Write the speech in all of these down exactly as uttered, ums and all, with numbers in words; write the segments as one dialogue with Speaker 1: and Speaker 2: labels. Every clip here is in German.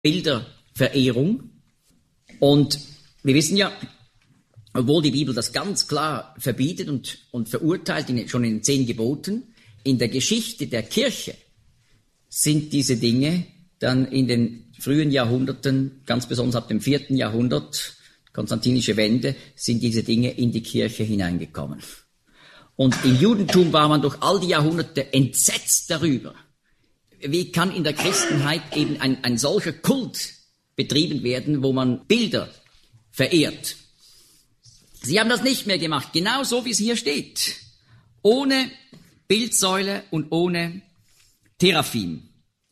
Speaker 1: Bilderverehrung. Und wir wissen ja, obwohl die Bibel das ganz klar verbietet und, und verurteilt, in, schon in den zehn Geboten, in der Geschichte der Kirche sind diese Dinge dann in den frühen Jahrhunderten, ganz besonders ab dem vierten Jahrhundert, konstantinische Wende, sind diese Dinge in die Kirche hineingekommen. Und im Judentum war man durch all die Jahrhunderte entsetzt darüber. Wie kann in der Christenheit eben ein, ein solcher Kult betrieben werden, wo man Bilder verehrt? Sie haben das nicht mehr gemacht, genau so wie es hier steht. Ohne Bildsäule und ohne Teraphim.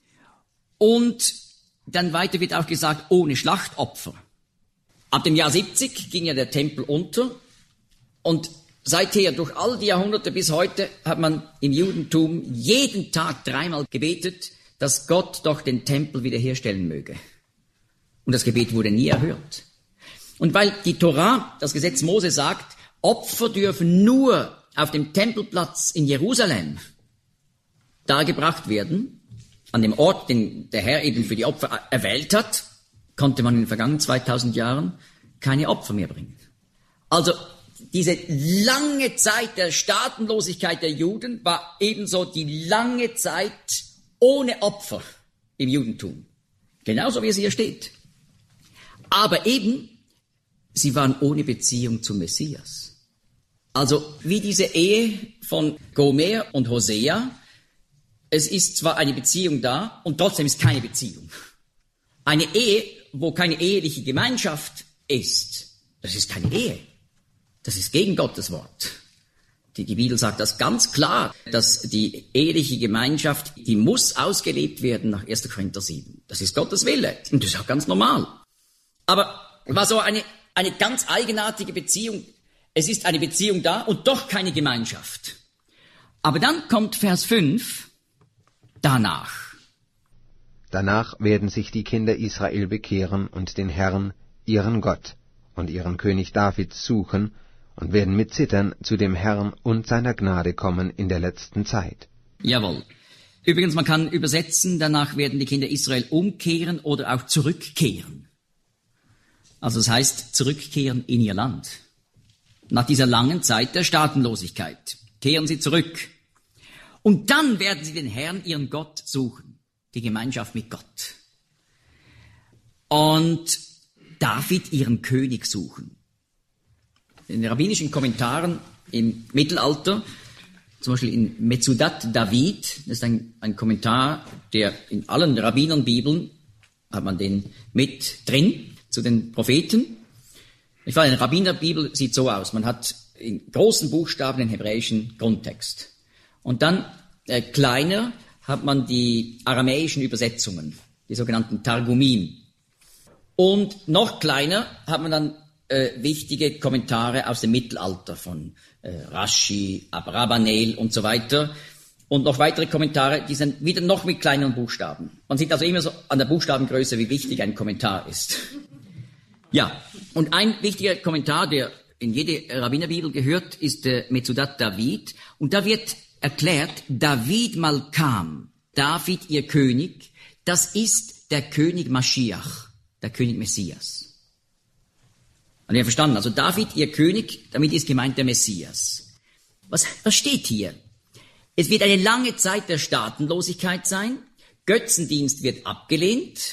Speaker 1: Und dann weiter wird auch gesagt, ohne Schlachtopfer. Ab dem Jahr siebzig ging ja der Tempel unter und seither durch all die Jahrhunderte bis heute hat man im Judentum jeden Tag dreimal gebetet, dass Gott doch den Tempel wiederherstellen möge. Und das Gebet wurde nie erhört. Und weil die Torah, das Gesetz Mose sagt, Opfer dürfen nur auf dem Tempelplatz in Jerusalem dargebracht werden, an dem Ort, den der Herr eben für die Opfer erwählt hat, konnte man in den vergangenen zweitausend Jahren keine Opfer mehr bringen. Also diese lange Zeit der Staatenlosigkeit der Juden war ebenso die lange Zeit ohne Opfer im Judentum. Genauso wie es hier steht. Aber eben, sie waren ohne Beziehung zum Messias. Also wie diese Ehe von Gomer und Hosea, es ist zwar eine Beziehung da und trotzdem ist keine Beziehung. Eine Ehe, wo keine eheliche Gemeinschaft ist, das ist keine Ehe. Das ist gegen Gottes Wort. Die, die Bibel sagt das ganz klar, dass die eheliche Gemeinschaft, die muss ausgelebt werden nach erster Korinther sieben. Das ist Gottes Wille und das ist auch ganz normal. Aber war so eine, eine ganz eigenartige Beziehung. Es ist eine Beziehung da und doch keine Gemeinschaft. Aber dann kommt Vers fünf, danach.
Speaker 2: Danach werden sich die Kinder Israel bekehren und den Herrn, ihren Gott, und ihren König David suchen und werden mit Zittern zu dem Herrn und seiner Gnade kommen in der letzten Zeit.
Speaker 1: Jawohl. Übrigens, man kann übersetzen, danach werden die Kinder Israel umkehren oder auch zurückkehren. Also das heißt, zurückkehren in ihr Land. Nach dieser langen Zeit der Staatenlosigkeit kehren sie zurück. Und dann werden sie den Herrn, ihren Gott, suchen. Die Gemeinschaft mit Gott. Und David, ihren König, suchen. In den rabbinischen Kommentaren im Mittelalter, zum Beispiel in Metzudat David, das ist ein, ein Kommentar, der in allen Rabbinernbibeln, hat man den mit drin, zu den Propheten. Ich weiß, eine Rabbinerbibel sieht so aus. Man hat in großen Buchstaben den hebräischen Grundtext. Und dann äh, kleiner hat man die aramäischen Übersetzungen, die sogenannten Targumim. Und noch kleiner hat man dann äh, wichtige Kommentare aus dem Mittelalter von äh, Rashi, Abrabanel und so weiter. Und noch weitere Kommentare, die sind wieder noch mit kleineren Buchstaben. Man sieht also immer so an der Buchstabengröße, wie wichtig ein Kommentar ist. Ja, und ein wichtiger Kommentar, der in jede Rabbinerbibel gehört, ist der Metzudat David. Und da wird erklärt, David Malkam, David ihr König, das ist der König Maschiach, der König Messias. Habt ihr verstanden? Also David ihr König, damit ist gemeint der Messias. Was, was steht hier? Es wird eine lange Zeit der Staatenlosigkeit sein, Götzendienst wird abgelehnt,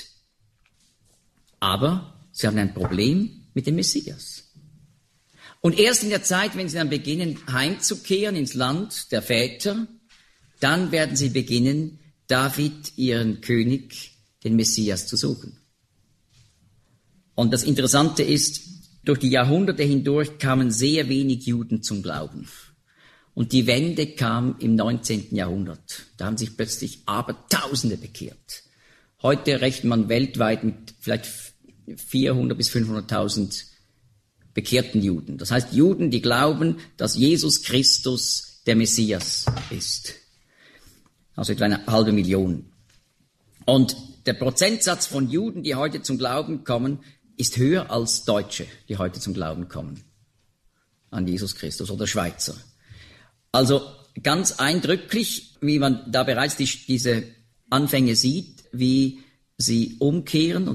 Speaker 1: aber sie haben ein Problem mit dem Messias. Und erst in der Zeit, wenn sie dann beginnen, heimzukehren ins Land der Väter, dann werden sie beginnen, David, ihren König, den Messias zu suchen. Und das Interessante ist, durch die Jahrhunderte hindurch kamen sehr wenig Juden zum Glauben. Und die Wende kam im neunzehnten Jahrhundert. Da haben sich plötzlich Abertausende bekehrt. Heute rechnet man weltweit mit vielleicht vierhundert bis fünfhunderttausend bekehrten Juden. Das heißt Juden, die glauben, dass Jesus Christus der Messias ist. Also etwa eine halbe Million. Und der Prozentsatz von Juden, die heute zum Glauben kommen, ist höher als Deutsche, die heute zum Glauben kommen an Jesus Christus, oder Schweizer. Also ganz eindrücklich, wie man da bereits die, diese Anfänge sieht, wie sie umkehren